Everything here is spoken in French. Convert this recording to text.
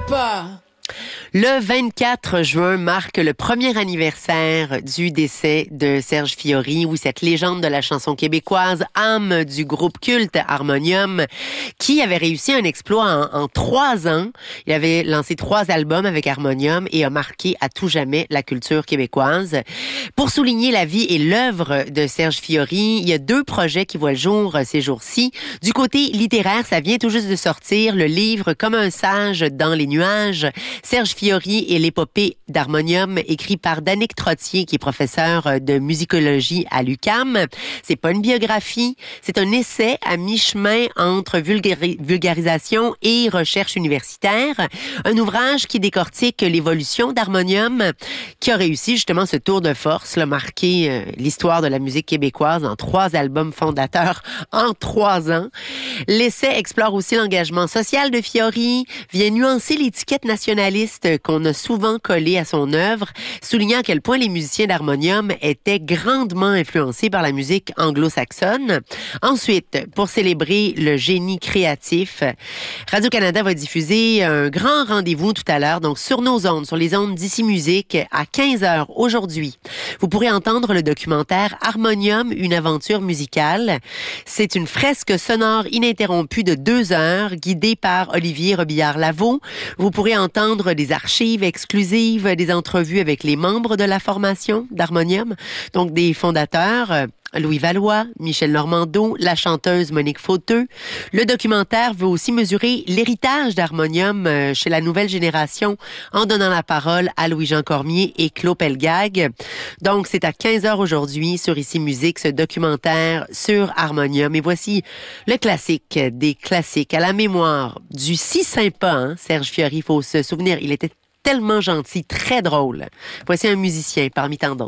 pas. Le 24 juin marque le premier anniversaire du décès de Serge Fiori, oui, cette légende de la chanson québécoise, âme du groupe culte Harmonium, qui avait réussi un exploit en 3 ans. Il avait lancé 3 albums avec Harmonium et a marqué à tout jamais la culture québécoise. Pour souligner la vie et l'œuvre de Serge Fiori, il y a 2 projets qui voient le jour ces jours-ci. Du côté littéraire, ça vient tout juste de sortir, le livre Comme un sage dans les nuages, Serge Fiori et l'épopée d'Harmonium, écrit par Danick Trottier, qui est professeur de musicologie à l'UQAM. C'est pas une biographie, c'est un essai à mi-chemin entre vulgarisation et recherche universitaire. Un ouvrage qui décortique l'évolution d'Harmonium, qui a réussi justement ce tour de force, marquer l'histoire de la musique québécoise en 3 albums fondateurs en 3 ans. L'essai explore aussi l'engagement social de Fiori, vient nuancer l'étiquette nationaliste qu'on a souvent collée à son œuvre, soulignant à quel point les musiciens d'Harmonium étaient grandement influencés par la musique anglo-saxonne. Ensuite, pour célébrer le génie créatif, Radio-Canada va diffuser un grand rendez-vous tout à l'heure, donc sur nos ondes, sur les ondes d'Ici Musique, à 15h aujourd'hui. Vous pourrez entendre le documentaire Harmonium, une aventure musicale. C'est une fresque sonore ininterrompue de 2 heures, guidée par Olivier Robillard-Lavaux. Vous pourrez entendre des archives exclusives, des entrevues avec les membres de la formation d'Harmonium, donc des fondateurs, Louis Valois, Michel Normando, la chanteuse Monique Fauteux. Le documentaire veut aussi mesurer l'héritage d'Harmonium chez la nouvelle génération en donnant la parole à Louis-Jean Cormier et Claude Pelgag. Donc, c'est à 15h aujourd'hui sur Ici Musique, ce documentaire sur Harmonium. Et voici le classique des classiques à la mémoire du si sympa, Serge Fiori. Il faut se souvenir, il était tellement gentil, très drôle. Voici un musicien parmi tant d'autres.